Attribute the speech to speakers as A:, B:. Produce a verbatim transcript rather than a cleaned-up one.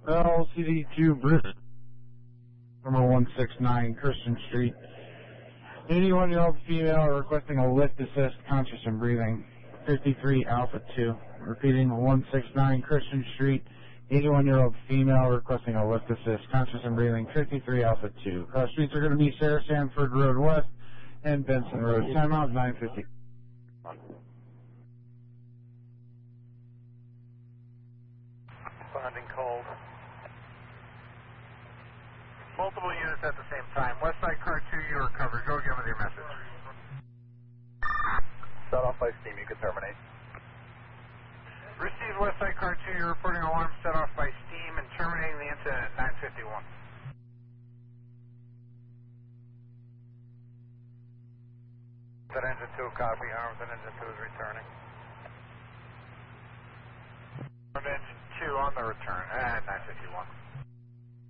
A: L C D two, Bruce, number one six nine, Christian Street. eighty-one-year-old female requesting a lift assist, conscious and breathing. fifty-three Alpha two. Repeating, one six nine, Christian Street. eighty-one-year-old female requesting a lift assist, conscious and breathing. fifty-three Alpha two. Cross streets are going to be Sarah Sanford Road West and Benson Road. Time out nine fifty.
B: Finding cold. Multiple units at the same time. Westside car two, you are covered. Go again with your message.
C: Set off by steam, you can terminate.
B: Received Westside car two, you're reporting alarm set off by steam and terminating the incident at nine fifty-one. That engine two, copy. Arms and engine two is returning. Engine two on the return at nine fifty-one.